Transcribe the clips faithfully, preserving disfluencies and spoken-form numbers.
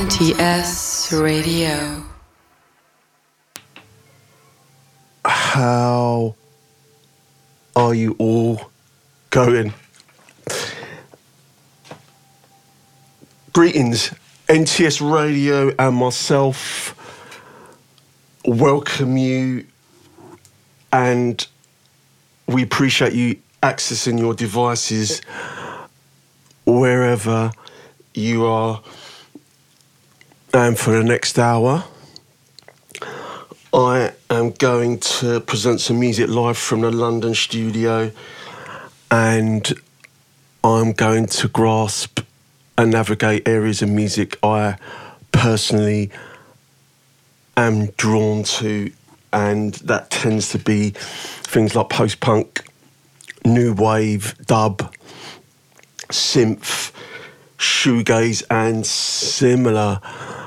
N T S Radio. How are you all going? Greetings, N T S Radio and myself welcome you, and we appreciate you accessing your devices wherever you are. And for the next hour, I am going to present some music live from the London studio, and I'm going to grasp and navigate areas of music I personally am drawn to, and that tends to be things like post-punk, new wave, dub, synth, shoegaze, and similar,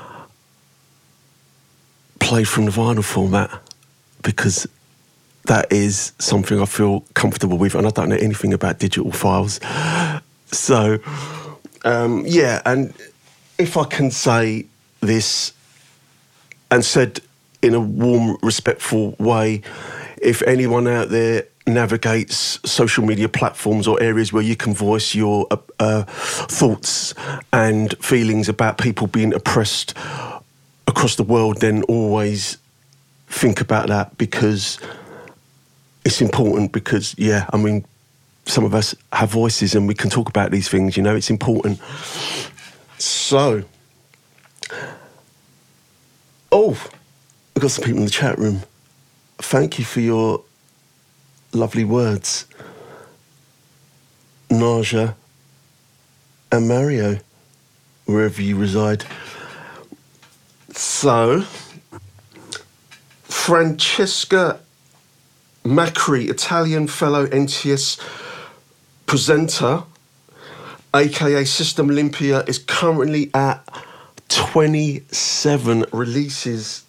played from the vinyl format, because that is something I feel comfortable with, and I don't know anything about digital files. So, um, yeah, and if I can say this, and said in a warm, respectful way, if anyone out there navigates social media platforms or areas where you can voice your uh, uh, thoughts and feelings about people being oppressed across the world, then always think about that, because it's important. Because, yeah, I mean, some of us have voices and we can talk about these things, you know, it's important. So, oh, we've got some people in the chat room. Thank you for your lovely words, Naja and Mario, wherever you reside. So, Francesca Macri, Italian fellow N T S presenter, aka System Olympia, is currently at twenty-seven releases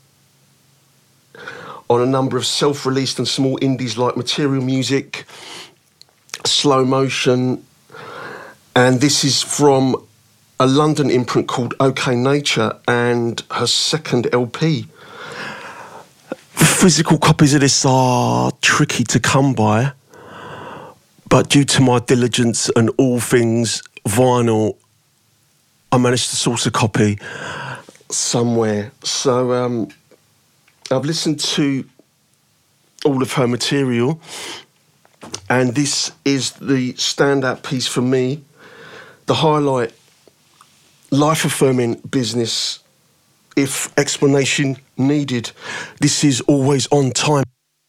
on a number of self-released and small indies like Material Music, Slow Motion, and this is from a London imprint called OK Nature, and her second L P. Physical copies of this are tricky to come by, but due to my diligence and all things vinyl, I managed to source a copy somewhere. So um, I've listened to all of her material, and this is the standout piece for me, the highlight, life-affirming business, if explanation needed. This is Always On Time.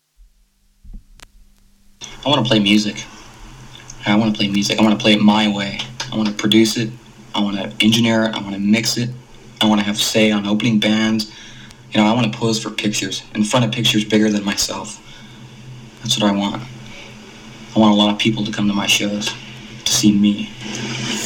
I want to play music. I want to play music. I want to play it my way. I want to produce it. I want to engineer it. I want to mix it. I want to have say on opening bands. You know, I want to pose for pictures, in front of pictures bigger than myself. That's what I want. I want a lot of people to come to my shows to see me.